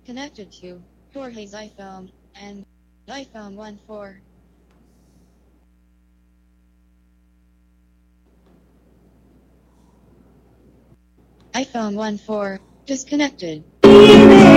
Connected to Jorge's iPhone and iPhone 14. iPhone 14 disconnected.